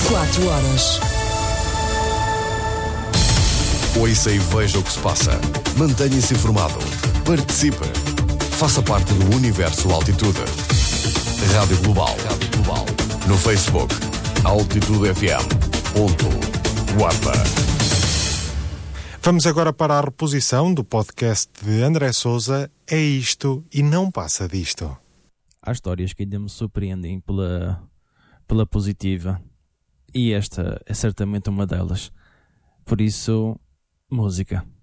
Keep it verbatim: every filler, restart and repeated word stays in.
quatro horas. Ouça e veja o que se passa. Mantenha-se informado. Participe. Faça parte do Universo Altitude. Rádio Global. Rádio Global. No Facebook. Altitude F M. Ponto. Guarda. Vamos agora para a reposição do podcast de André Sousa. É isto e não passa disto. Há histórias que ainda me surpreendem pela, pela positiva. E esta é certamente uma delas. Por isso, música.